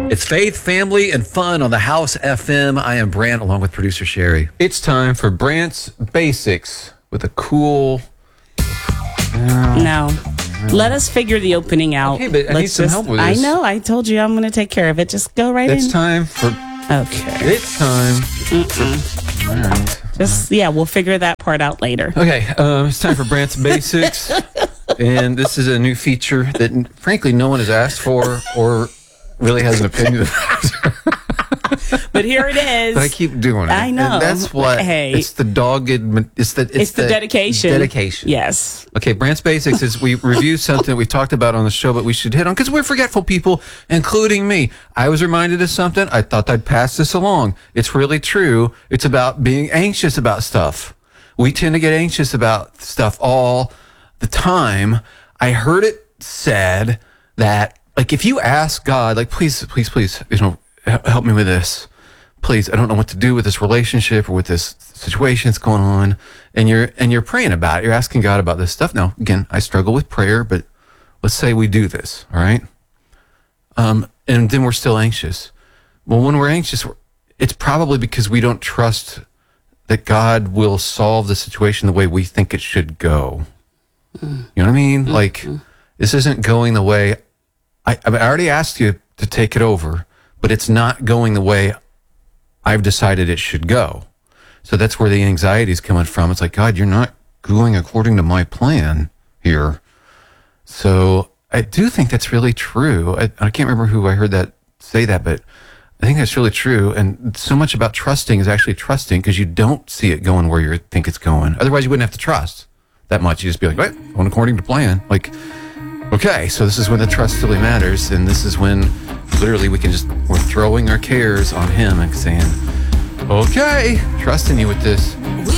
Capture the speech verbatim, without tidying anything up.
It's faith, family, and fun on the House F M. I am Brant, along with producer Sherry. It's time for Brant's Basics with a cool... Uh, no. Let us figure the opening out. Okay, but I Let's need some just, help with I this. know. I told you I'm going to take care of it. Just go right It's in. time for... Okay. It's time. For, all right. Just, yeah, we'll figure that part out later. Okay, um, it's time for Brant's Basics. And this is a new feature that, frankly, no one has asked for or really has an opinion about. But here it is. But I keep doing it. I know. And that's what. Hey. It's the dogged. It's the. It's, It's the dedication. Dedication. Yes. Okay, Brant's Basics is we review something we've talked about on the show, but we should hit on because we're forgetful people, including me. I was reminded of something. I thought I'd pass this along. It's really true. It's about being anxious about stuff. We tend to get anxious about stuff all the time. I heard it said that, like, if you ask God, like, please, please, please, you know, help me with this. Please, I don't know what to do with this relationship or with this situation that's going on. And you're and you're praying about it. You're asking God about this stuff. Now, again, I struggle with prayer, but let's say we do this, all right? Um, and then we're still anxious. Well, when we're anxious, it's probably because we don't trust that God will solve the situation the way we think it should go. You know what I mean? Mm-hmm. Like, this isn't going the way... I, I already asked you to take it over, but it's not going the way I've decided it should go. So that's where the anxiety is coming from. It's like, God, you're not going according to my plan here. So I do think that's really true. I, I can't remember who I heard that say that, but I think that's really true. And so much about trusting is actually trusting because you don't see it going where you think it's going. Otherwise, you wouldn't have to trust that much. You just be like, right, going according to plan. Like, okay, so this is when the trust really matters. And this is when literally we can just, we're throwing our cares on him and saying, okay, trusting you with this.